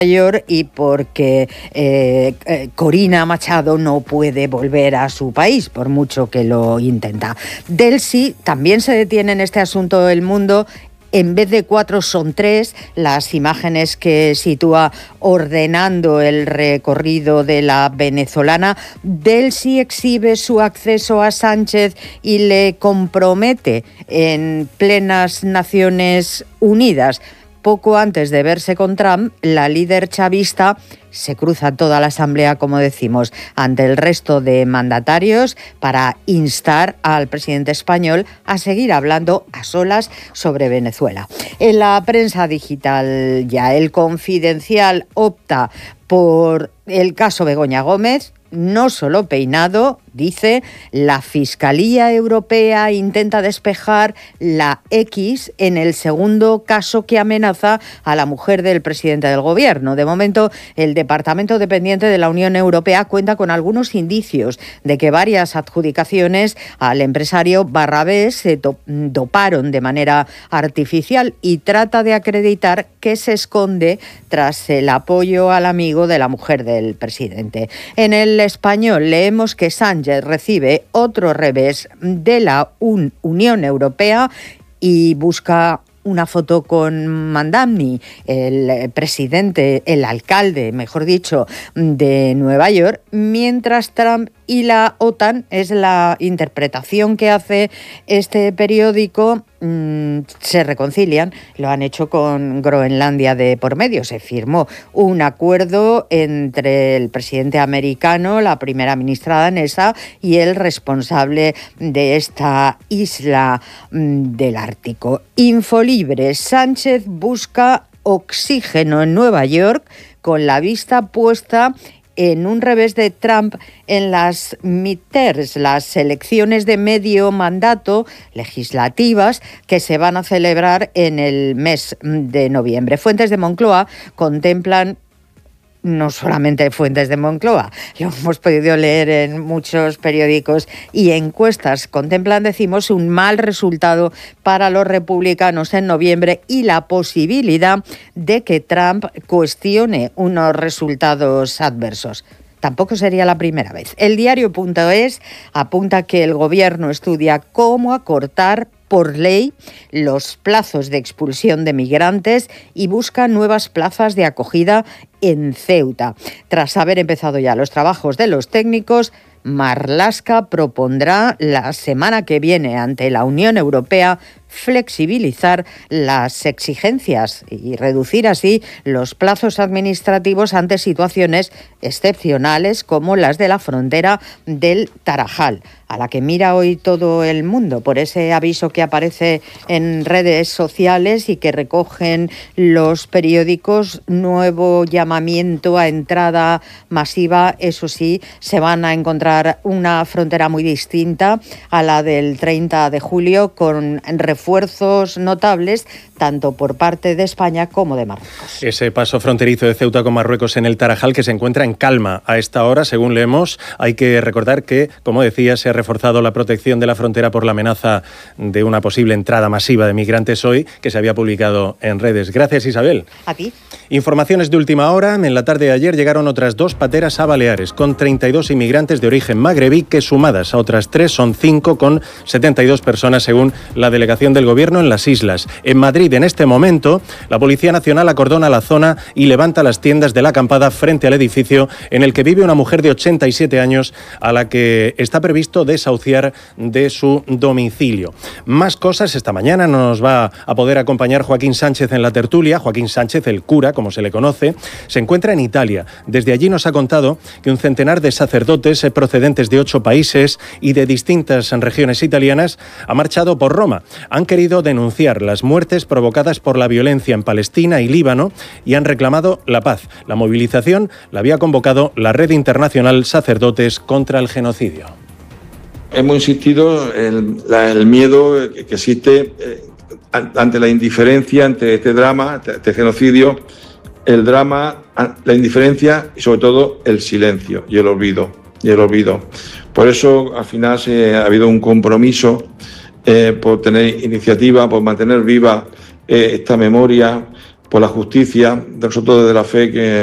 York y porque Corina Machado no puede volver a su país, por mucho que lo intenta. Del sí, también se detiene en este asunto El Mundo. En vez de 4 son 3 las imágenes que sitúa ordenando el recorrido de la venezolana. Del sí exhibe su acceso a Sánchez y le compromete en plenas Naciones Unidas. Poco antes de verse con Trump, la líder chavista se cruza toda la asamblea, como decimos, ante el resto de mandatarios para instar al presidente español a seguir hablando a solas sobre Venezuela. En la prensa digital ya, El Confidencial opta por el caso Begoña Gómez. No solo peinado, dice, la Fiscalía Europea intenta despejar la X en el segundo caso que amenaza a la mujer del presidente del gobierno. De momento, el departamento dependiente de la Unión Europea cuenta con algunos indicios de que varias adjudicaciones al empresario Barrabés se doparon de manera artificial y trata de acreditar que se esconde tras el apoyo al amigo de la mujer del presidente. En el Español leemos que Sánchez recibe otro revés de la Unión Europea y busca una foto con Mandamni, el presidente, el alcalde, mejor dicho, de Nueva York, mientras Trump y la OTAN, es la interpretación que hace este periódico, se reconcilian. Lo han hecho con Groenlandia de por medio. Se firmó un acuerdo entre el presidente americano, la primera ministra danesa y el responsable de esta isla del Ártico. Infolibre. Sánchez busca oxígeno en Nueva York con la vista puesta en un revés de Trump en las midterms, las elecciones de medio mandato legislativas que se van a celebrar en el mes de noviembre. Fuentes de Moncloa contemplan, no solamente fuentes de Moncloa, lo hemos podido leer en muchos periódicos y encuestas, contemplan, decimos, un mal resultado para los republicanos en noviembre y la posibilidad de que Trump cuestione unos resultados adversos. Tampoco sería la primera vez. El diario.es apunta que el gobierno estudia cómo acortar por ley los plazos de expulsión de migrantes y busca nuevas plazas de acogida en Ceuta. Tras haber empezado ya los trabajos de los técnicos, Marlaska propondrá la semana que viene ante la Unión Europea flexibilizar las exigencias y reducir así los plazos administrativos ante situaciones excepcionales como las de la frontera del Tarajal, a la que mira hoy todo el mundo por ese aviso que aparece en redes sociales y que recogen los periódicos. Nuevo llamamiento a entrada masiva. Eso sí, se van a encontrar una frontera muy distinta a la del 30 de julio, con refuerzos notables tanto por parte de España como de Marruecos. Ese paso fronterizo de Ceuta con Marruecos en el Tarajal, que se encuentra en calma a esta hora, según leemos. Hay que recordar que, como decía, se ha reforzado la protección de la frontera por la amenaza de una posible entrada masiva de migrantes hoy, que se había publicado en redes. Gracias, Isabel. A ti. Informaciones de última hora. En la tarde de ayer llegaron otras 2 pateras a Baleares, con 32 inmigrantes de origen magrebí, que sumadas a otras 3 son 5, con 72 personas, según la delegación del Gobierno en las islas. En Madrid, en este momento, la Policía Nacional acordona la zona y levanta las tiendas de la acampada frente al edificio en el que vive una mujer de 87 años a la que está previsto desahuciar de su domicilio. Más cosas. Esta mañana nos va a poder acompañar Joaquín Sánchez en la tertulia. Joaquín Sánchez, el cura, como se le conoce, se encuentra en Italia. Desde allí nos ha contado que un centenar de sacerdotes procedentes de 8 países y de distintas regiones italianas ha marchado por Roma. Han querido denunciar las muertes provocadas por la violencia en Palestina y Líbano y han reclamado la paz. La movilización la había convocado la Red Internacional Sacerdotes contra el Genocidio. Hemos insistido en el miedo que existe ante la indiferencia, ante este drama, este genocidio, el drama, la indiferencia y sobre todo el silencio y el olvido. Por eso al final ha habido un compromiso por tener iniciativa, por mantener viva esta memoria, por la justicia. Nosotros desde la fe que